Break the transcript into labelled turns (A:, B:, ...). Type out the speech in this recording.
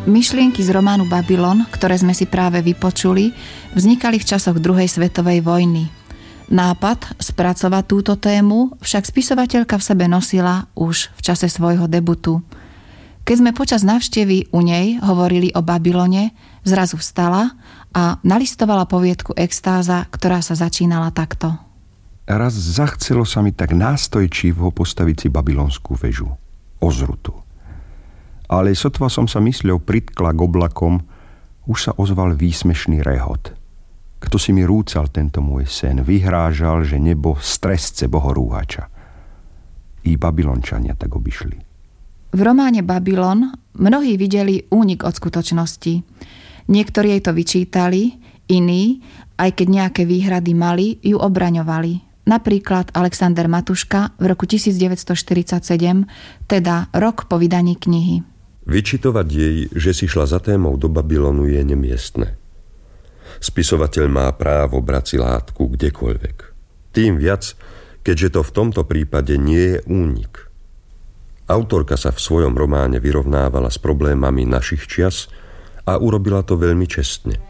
A: Myšlienky z románu Babylon, ktoré sme si práve vypočuli, vznikali v časoch druhej svetovej vojny. Nápad spracovať túto tému však spisovateľka v sebe nosila už v čase svojho debutu. Keď sme počas návštevy u nej hovorili o Babylone, zrazu vstala a nalistovala poviedku Extáza, ktorá sa začínala takto.
B: Raz zachcelo sa mi tak nástojčivo postaviť si babylonskú väžu, ozrutu. Ale sotva som sa mysľou pritkla k oblakom, už sa ozval výsmešný rehot. Kto si mi rúcal tento môj sen, vyhrážal, že nebo stresce bohorúhača. I Babylončania tak obišli.
A: V románe Babylon mnohí videli únik od skutočnosti. Niektorí jej to vyčítali, iní, aj keď nejaké výhrady mali, ju obraňovali. Napríklad Alexander Matuška v roku 1947, teda rok po vydaní knihy.
C: Vyčitovať jej, že si šla za témou do Babylonu, je nemiestne. Spisovateľ má právo brať si látku kdekoľvek. Tým viac, keďže to v tomto prípade nie je únik. Autorka sa v svojom románe vyrovnávala s problémami našich čias a urobila to veľmi čestne.